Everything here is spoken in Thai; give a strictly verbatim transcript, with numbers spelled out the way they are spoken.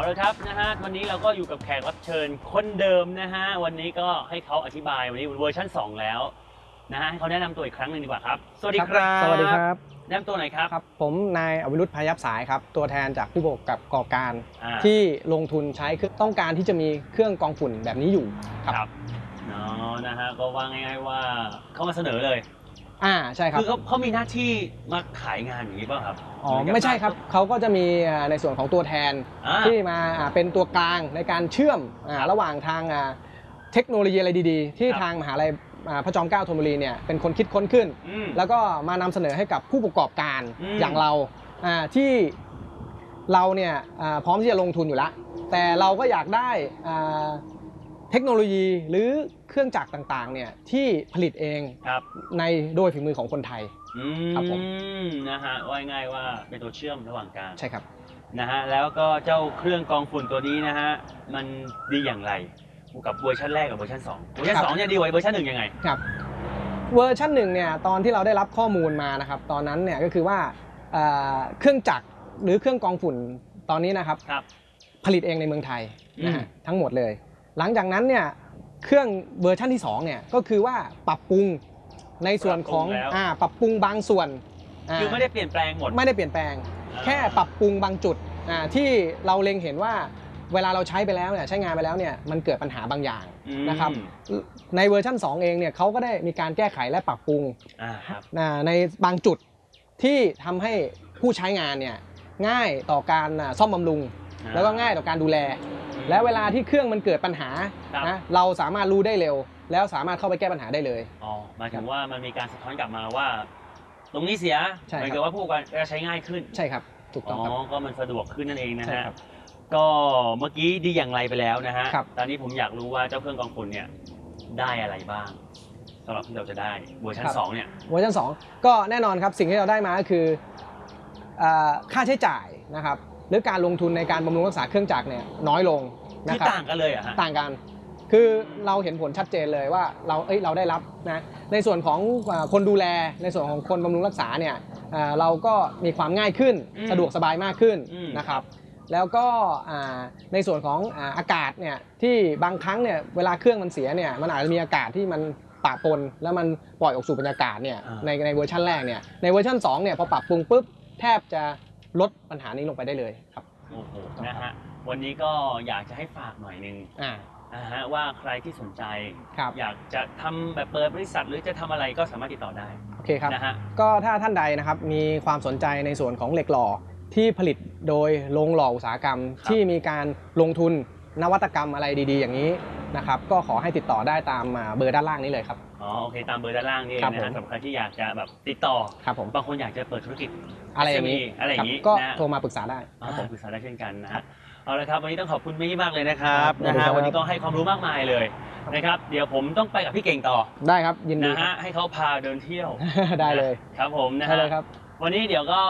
ละครับนะฮะวันนี้เราก็อยู่กับแขกรับเชิญคนเดิมนะฮะวันนี้ก็ให้เขาอธิบายวันนี้เวอร์ชันสองแล้วนะฮะให้เขาแนะนำตัวอีกครั้งหนึ่งดีกว่าครับสวัสดีครับสวัสดีครับแนะนำตัวหน่อยครับครับผมนายอวิรุธพายัพสายครับตัวแทนจากผู้ประกอบการที่ลงทุนใช้คือต้องการที่จะมีเครื่องกรองฝุ่นแบบนี้อยู่ครับเนาะนะฮะก็ว่าง่ายๆว่าเขามาเสนอเลยอ่าใช่ครับคือเขาเขามีหน้าที่มาขายงานอย่างนี้ป่ะครับอ๋อไม่ใช่ครับเขาก็จะมีในส่วนของตัวแทนที่มาเป็นตัวกลางในการเชื่อมระหว่างทางเทคโนโลยีอะไรดีๆที่ทางมหาลัยพระจอมเกล้าธนบุรีเนี่ยเป็นคนคิดค้นขึ้นแล้วก็มานำเสนอให้กับผู้ประกอบการอย่างเราที่เราเนี่ยพร้อมที่จะลงทุนอยู่แล้วแต่เราก็อยากได้เทคโนโลยีหรือเครื่องจักรต่างๆเนี่ยที่ผลิตเองในโดยฝีมือของคนไทยครับผมนะฮะว่าง่ายว่าเป็นตัวเชื่อมระหว่างกันใช่ครับนะฮะแล้วก็เจ้าเครื่องกรองฝุ่นตัวนี้นะฮะมันดีอย่างไรกับเวอร์ชันแรกกับเวอร์ชันสองเวอร์ชันสองเนี่ยดีกว่าเวอร์ชันหนึ่งยังไงครับเวอร์ชันหนึ่งเนี่ยตอนที่เราได้รับข้อมูลมานะครับตอนนั้นเนี่ยก็คือว่าเครื่องจักรหรือเครื่องกรองฝุ่นตอนนี้นะครับผลิตเองในเมืองไทยนะฮะทั้งหมดเลยหลังจากนั้นเนี่ยเครื่องเวอร์ชันที่สองเนี่ยก็คือว่าปรับปรุงในส่วนของอ่าปรับปรุงบางส่วนคือไม่ได้เปลี่ยนแปลงหมดไม่ได้เปลี่ยนแปลงแค่ปรับปรุงบางจุดอ่าที่เราเล็งเห็นว่าเวลาเราใช้ไปแล้วเนี่ยใช้งานไปแล้วเนี่ยมันเกิดปัญหาบางอย่างนะครับในเวอร์ชันสองเองเนี่ยเขาก็ได้มีการแก้ไขและปรับปรุงในบางจุดที่ทำให้ผู้ใช้งานเนี่ยง่ายต่อการซ่อมบำรุงแล้วก็ง่ายต่อการดูแลและเวลาที่เครื่องมันเกิดปัญหานะเราสามารถรู้ได้เร็วแล้วสามารถเข้าไปแก้ปัญหาได้เลยอ๋อหมายถึงว่ามันมีการสะท้อนกลับมาว่าตรงนี้เสียหมายถึงว่าผู้ประกอบการจะใช้ง่ายขึ้นใช่ครับถูกต้องครับก็มันสะดวกขึ้นนั่นเองนะฮะก็เมื่อกี้ดีอย่างไรไปแล้วนะฮะตอนนี้ผมอยากรู้ว่าเจ้าเครื่องกรองฝุ่นเนี่ยได้อะไรบ้างสำหรับที่เราจะได้เวอร์ชันสองเนี่ยเวอร์ชันสองก็แน่นอนครับสิ่งที่เราได้มาก็คือค่าใช้จ่ายนะครับหรือการลงทุนในการบำรุงรักษาเครื่องจักรเนี่ยน้อยลงนะครับต่างกันเลยอ่ะต่างกันคือเราเห็นผลชัดเจนเลยว่าเราเอ้ยเราได้รับนะในส่วนของคนดูแลในส่วนของคนบำรุงรักษาเนี่ยเราก็มีความง่ายขึ้นสะดวกสบายมากขึ้นนะครับแล้วก็ในส่วนของอากาศเนี่ยที่บางครั้งเนี่ยเวลาเครื่องมันเสียเนี่ยมันอาจจะมีอากาศที่มันปะปนแล้วมันปล่อยออกสู่บรรยากาศเนี่ยในในเวอร์ชันแรกเนี่ยในเวอร์ชันสองเนี่ยพอปรับปรุงปุ๊บแทบจะลดปัญหานี้ลงไปได้เลยครับโอ้โหนะฮะวันนี้ก็อยากจะให้ฝากหน่อยนึงนะฮะว่าใครที่สนใจอยากจะทำแบบเปิดบริษัทหรือจะทำอะไรก็สามารถติดต่อได้โอเคครับนะฮะก็ถ้าท่านใดนะครับมีความสนใจในส่วนของเหล็กหล่อที่ผลิตโดยโรงหล่ออุตสาหกรรมที่มีการลงทุนนวัตกรรมอะไรดีๆอย่างนี้นะครับก็ขอให้ติดต่อได้ตามเบอร์ด้านล่างนี้เลยครับอ๋อโอเคตามเบอร์ด้านล่างนี่นะฮะสำคัญที่อยากจะแบบติดต่อครับผมบางคนอยากจะเปิดธุรกิจอะไรอย่างนี้อะไรอย่างนี้ก็โทรมาปรึกษาได้ครับผมปรึกษาได้เช่นกันนะฮะเอาละครับวันนี้ต้องขอบคุณมี่มากเลยนะครับนะฮะวันนี้ก็ให้ความรู้มากมายเลยนะครับเดี๋ยวผมต้องไปกับพี่เก่งต่อได้ครับยินดีนะฮะให้เขาพาเดินเที่ยวได้เลยครับผมนะฮะวันนี้เดี๋ยวก็